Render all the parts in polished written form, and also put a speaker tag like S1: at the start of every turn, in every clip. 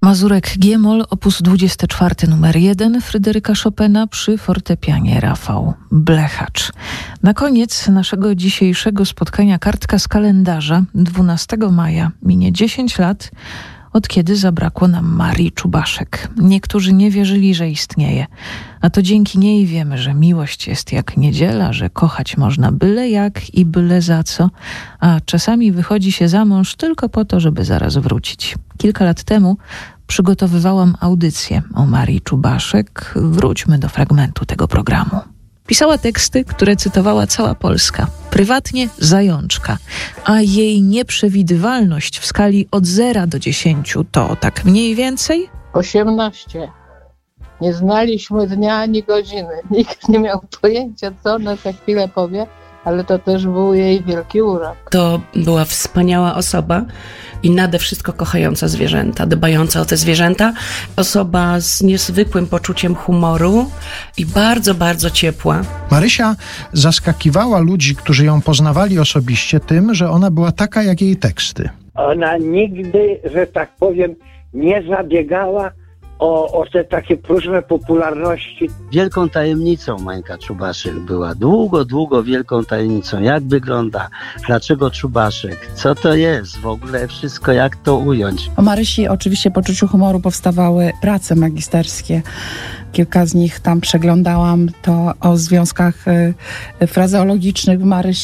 S1: Mazurek G-moll, opus 24, numer 1 Fryderyka Chopina przy fortepianie Rafał Blechacz. Na koniec naszego dzisiejszego spotkania kartka z kalendarza. 12 maja minie 10 lat, od kiedy zabrakło nam Marii Czubaszek. Niektórzy nie wierzyli, że istnieje, a to dzięki niej wiemy, że miłość jest jak niedziela, że kochać można byle jak i byle za co, a czasami wychodzi się za mąż tylko po to, żeby zaraz wrócić. Kilka lat temu przygotowywałam audycję o Marii Czubaszek. Wróćmy do fragmentu tego programu. Pisała teksty, które cytowała cała Polska. Prywatnie zajączka. A jej nieprzewidywalność w skali od 0 do 10 to tak mniej więcej?
S2: 18. Nie znaliśmy dnia ani godziny. Nikt nie miał pojęcia, co ona za chwilę powie, ale to też był jej wielki urok.
S3: To była wspaniała osoba i nade wszystko kochająca zwierzęta, dbająca o te zwierzęta. Osoba z niezwykłym poczuciem humoru i bardzo, bardzo ciepła.
S4: Marysia zaskakiwała ludzi, którzy ją poznawali osobiście tym, że ona była taka jak jej teksty.
S5: Ona nigdy, że tak powiem, nie zabiegała o te takie próżne popularności.
S6: Wielką tajemnicą Mańka Czubaszek była. Długo wielką tajemnicą. Jak wygląda? Dlaczego Czubaszek? Co to jest? W ogóle wszystko, jak to ująć?
S7: O Marysi oczywiście poczuciu humoru powstawały prace magisterskie. Kilka z nich tam przeglądałam. To o związkach frazeologicznych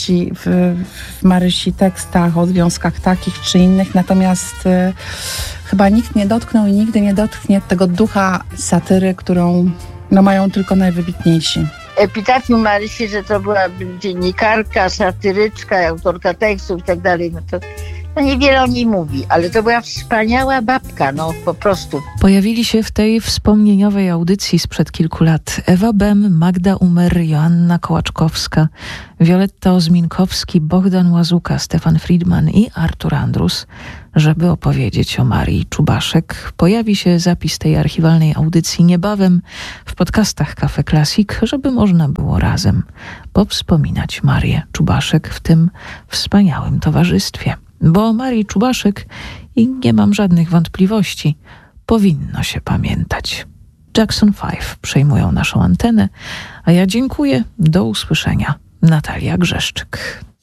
S7: w Marysi tekstach, o związkach takich czy innych. Natomiast chyba nikt nie dotknął i nigdy nie dotknie tego ducha satyry, którą mają tylko najwybitniejsi.
S8: Epitafium Marysi, że to była dziennikarka, satyryczka, autorka tekstów i tak dalej, to niewiele o niej mówi, ale to była wspaniała babka, po prostu.
S1: Pojawili się w tej wspomnieniowej audycji sprzed kilku lat Ewa Bem, Magda Umer, Joanna Kołaczkowska, Wioletta Ozminkowski, Bohdan Łazuka, Stefan Friedman i Artur Andrus. Żeby opowiedzieć o Marii Czubaszek, pojawi się zapis tej archiwalnej audycji niebawem w podcastach Cafe Classic, żeby można było razem powspominać Marię Czubaszek w tym wspaniałym towarzystwie. Bo o Marii Czubaszek, i nie mam żadnych wątpliwości, powinno się pamiętać. Jackson 5 przejmują naszą antenę, a ja dziękuję. Do usłyszenia. Natalia Grzeszczyk.